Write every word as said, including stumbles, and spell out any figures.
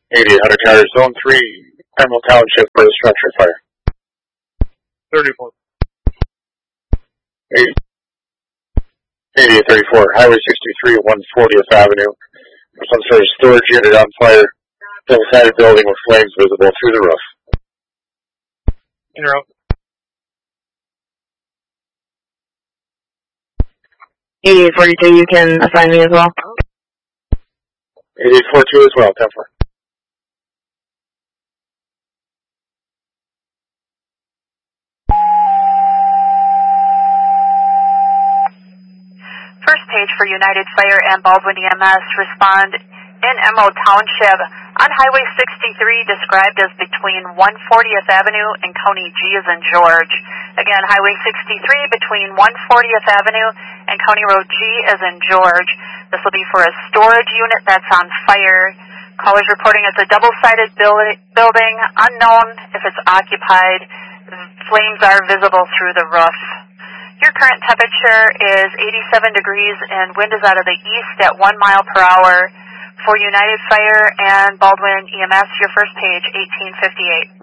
eighty-eight hundred Towers, Zone three, Emerald Township for a structure fire. thirty-four. eighty-eight thirty-four, Highway sixty-three, one fortieth Avenue. There's some sort of storage unit on fire. Double-sided building with flames visible through the roof. Interrupt. eighty-eight forty-two, you can assign me as well. eighty-eight forty-two as well, ten four. First page for United Fire and Baldwin E M S. Respond in Emerald Township on Highway sixty-three, described as between one fortieth Avenue and County G as in George. Again, Highway sixty-three between one fortieth Avenue and County Road G as in George. This will be for a storage unit that's on fire. Callers reporting it's a double-sided building, unknown if it's occupied. Flames are visible through the roof. Your current temperature is eighty-seven degrees and wind is out of the east at one mile per hour. For United Fire and Baldwin E M S, your first page, eighteen fifty-eight.